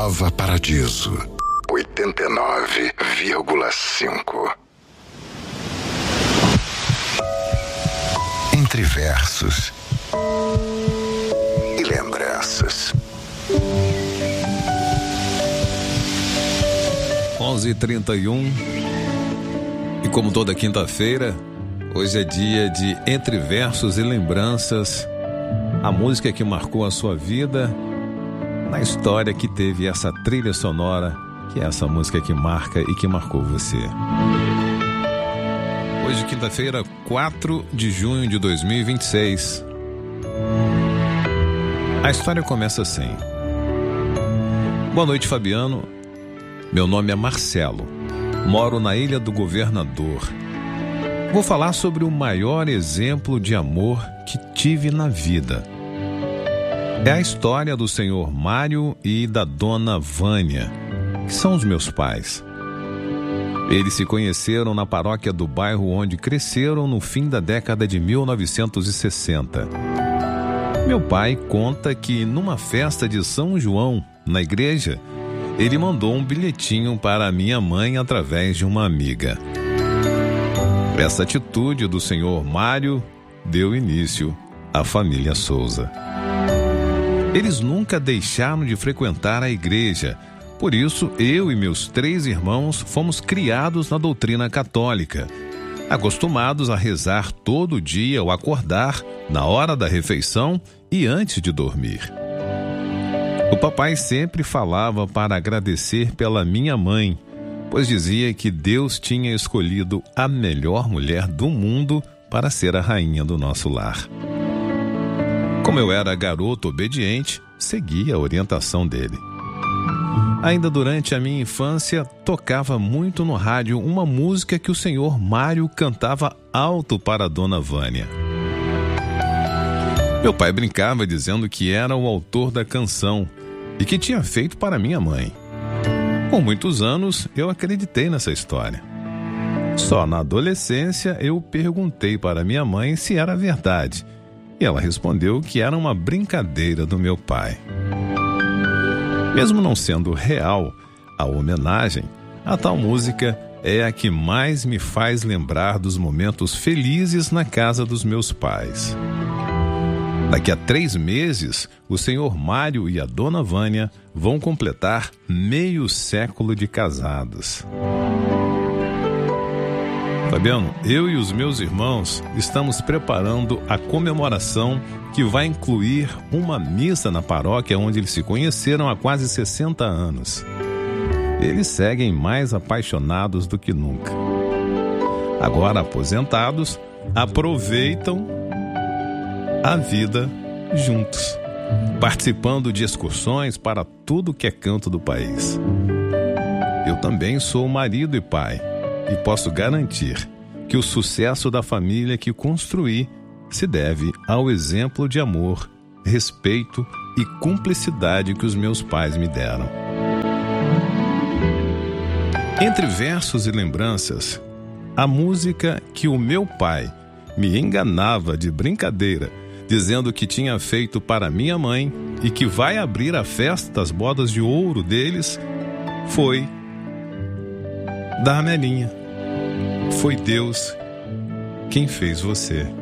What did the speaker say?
Nova Paradiso 89,5. Entre versos e lembranças. 11h31. E como toda quinta-feira, hoje é dia de Entre Versos e Lembranças. A música que marcou a sua vida, na história que teve essa trilha sonora, que é essa música que marca e que marcou você. Hoje, quinta-feira, 4 de junho de 2026. A história começa assim. Boa noite, Fabiano. Meu nome é Marcelo. Moro na Ilha do Governador. Vou falar sobre o maior exemplo de amor que tive na vida. É a história do senhor Mário e da dona Vânia, que são os meus pais. Eles se conheceram na paróquia do bairro onde cresceram no fim da década de 1960. Meu pai conta que numa festa de São João, na igreja, ele mandou um bilhetinho para a minha mãe através de uma amiga. Essa atitude do senhor Mário deu início à família Souza. Eles nunca deixaram de frequentar a igreja. Por isso, eu e meus 3 irmãos fomos criados na doutrina católica, acostumados a rezar todo dia ao acordar, na hora da refeição e antes de dormir. O papai sempre falava para agradecer pela minha mãe, pois dizia que Deus tinha escolhido a melhor mulher do mundo para ser a rainha do nosso lar. Como eu era garoto obediente, segui a orientação dele. Ainda durante a minha infância, tocava muito no rádio uma música que o senhor Mário cantava alto para a dona Vânia. Meu pai brincava dizendo que era o autor da canção e que tinha feito para minha mãe. Por muitos anos, eu acreditei nessa história. Só na adolescência, eu perguntei para minha mãe se era verdade, e ela respondeu que era uma brincadeira do meu pai. Mesmo não sendo real a homenagem, a tal música é a que mais me faz lembrar dos momentos felizes na casa dos meus pais. Daqui a 3 meses, o senhor Mário e a dona Vânia vão completar meio século de casados. Fabiano, eu e os meus irmãos estamos preparando a comemoração que vai incluir uma missa na paróquia onde eles se conheceram há quase 60 anos. Eles seguem mais apaixonados do que nunca. Agora aposentados, aproveitam a vida juntos, participando de excursões para tudo que é canto do país. Eu também sou marido e pai e posso garantir que o sucesso da família que construí se deve ao exemplo de amor, respeito e cumplicidade que os meus pais me deram. Entre versos e lembranças, a música que o meu pai me enganava de brincadeira, dizendo que tinha feito para minha mãe e que vai abrir a festa das bodas de ouro deles, foi da Amelinha. Foi Deus quem fez você.